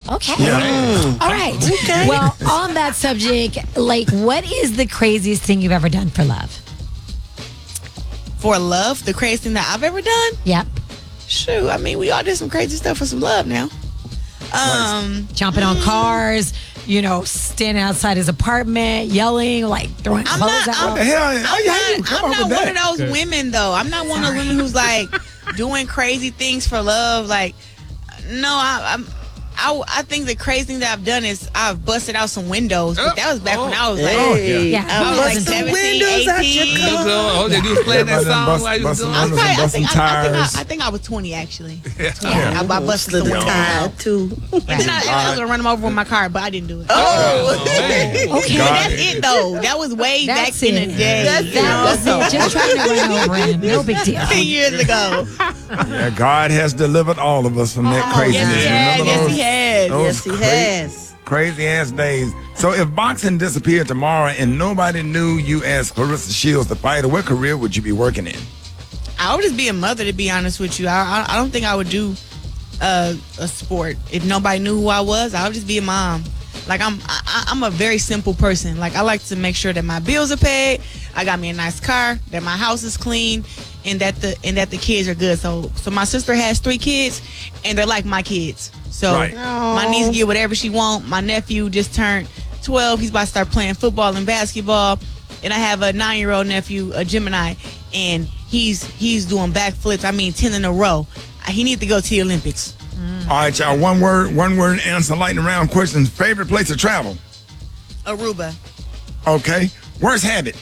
Okay. Yeah. All right. Okay. Well, on that subject, like, what is the craziest thing you've ever done for love? For love, the craziest thing that I've ever done? Yep. Shoot, I mean, we all did some crazy stuff for some love now. Jumping on cars, standing outside his apartment, yelling, like throwing clothes out. What the hell? I'm not one of those women, though. I'm not one of those women who's like doing crazy things for love. Like, no, I think the crazy thing that I've done is I've busted out some windows. But that was back when I was like, I was like 17, 18. You was playing that song while you was doing I think I was 20, actually. I busted some windows out, too. And then I was going to run them over with my car, but I didn't do it. Okay. But that's it, though. That was way back in the day. That was it. Just trying to run over him. No big deal. 10 years ago. Yeah, God has delivered all of us from that craziness. Yes, he has. Yes, he has. Crazy ass days. So if boxing disappeared tomorrow and nobody knew you as Claressa Shields, the fighter, what career would you be working in? I would just be a mother, to be honest with you. I don't think I would do a sport. If nobody knew who I was, I would just be a mom. Like, I'm a very simple person. Like, I like to make sure that my bills are paid, I got me a nice car, that my house is clean, and that the kids are good. So my sister has 3 kids, and they're like my kids. So my niece get whatever she want. My nephew just turned 12. He's about to start playing football and basketball. And I have a 9-year-old nephew, a Gemini, and he's doing backflips. I mean, 10 in a row. He needs to go to the Olympics. All right, y'all. One word answer, lightning round questions. Favorite place to travel? Aruba. Okay. Worst habit?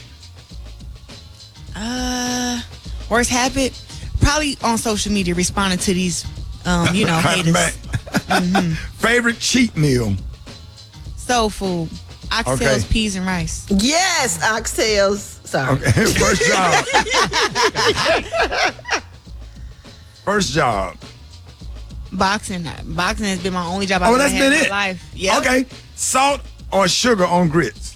Worst habit? Probably on social media, responding to these, haters. Favorite cheat meal? Soul food. Oxtails, peas, and rice. Yes, oxtails. Sorry. Okay. First job. First job. Boxing. Boxing has been my only job I've Oh, ever that's had been in my it. life. Yep. Okay. Salt or sugar on grits?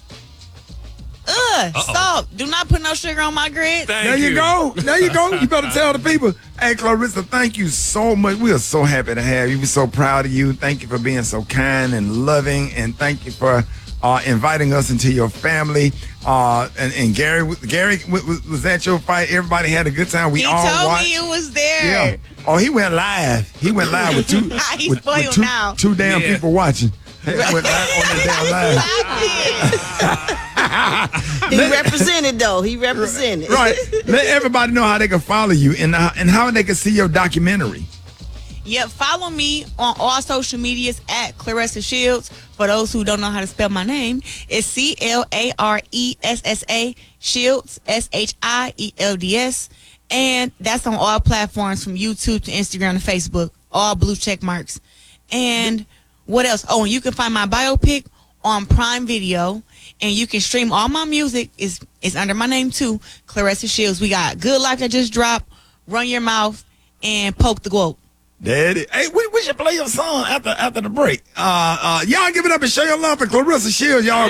Salt. Do not put no sugar on my grits. There you go. You better tell the people. Hey, Claressa, thank you so much. We are so happy to have you. We're so proud of you. Thank you for being so kind and loving, and thank you for inviting us into your family. And Gary, was that your fight? Everybody had a good time. He told me you was there. Yeah. Oh, he went live. He went live with two. He's spoiled now. Two damn people watching. He went live on the damn live. He represented, though. He represented. Right. Let everybody know how they can follow you and how they can see your documentary. Yep. Follow me on all social medias at Claressa Shields. For those who don't know how to spell my name, it's CLARESSA Shields, SHIELDS. And that's on all platforms from YouTube to Instagram to Facebook. All blue check marks. And what else? Oh, and you can find my biopic on Prime Video. And you can stream all my music. Is under my name too, Claressa Shields. We got Good Life that just dropped, Run Your Mouth, and Poke the Globe. Daddy. Hey, we should play your song after the break. Y'all give it up and show your love for Claressa Shields, y'all.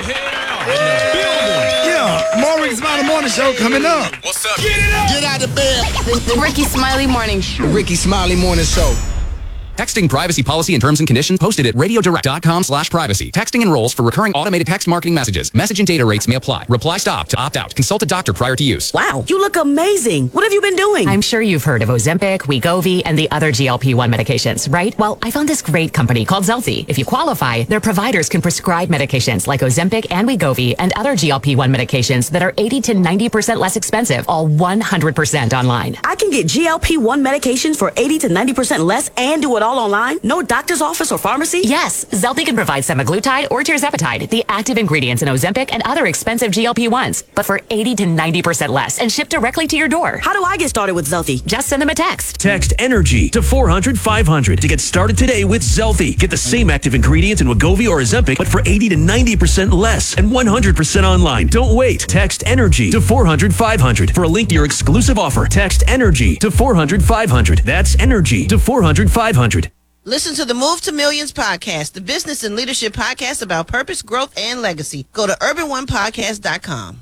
Yeah. More Ricky Smiley Morning Show coming up. What's up? Get it up. Get out of bed. The Ricky Smiley Morning Show. Ricky Smiley Morning Show. Texting privacy policy and terms and conditions posted at radiodirect.com/privacy. Texting enrolls for recurring automated text marketing messages. Message and data rates may apply. Reply stop to opt out. Consult a doctor prior to use. Wow, you look amazing. What have you been doing? I'm sure you've heard of Ozempic, Wegovy, and the other GLP-1 medications, right? Well, I found this great company called Zelfie. If you qualify, their providers can prescribe medications like Ozempic and Wegovy and other GLP-1 medications that are 80 to 90% less expensive, all 100% online. I can get GLP-1 medications for 80 to 90% less and do it all online? No doctor's office or pharmacy? Yes, Zelfie can provide semaglutide or tirzepatide, the active ingredients in Ozempic and other expensive GLP-1s, but for 80 to 90% less and shipped directly to your door. How do I get started with Zelfie? Just send them a text. Text ENERGY to 400-500 to get started today with Zelfie. Get the same active ingredients in Wegovy or Ozempic, but for 80 to 90% less and 100% online. Don't wait. Text ENERGY to 400-500 for a link to your exclusive offer. Text ENERGY to 400-500. That's ENERGY to 400-500. Listen to the Move to Millions podcast, the business and leadership podcast about purpose, growth, and legacy. Go to urban1podcast.com.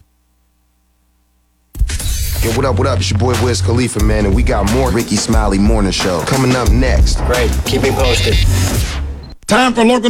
Yo, what up, what up? It's your boy Wiz Khalifa, man, and we got more Ricky Smiley Morning Show coming up next. Great. Keep me posted. Time for local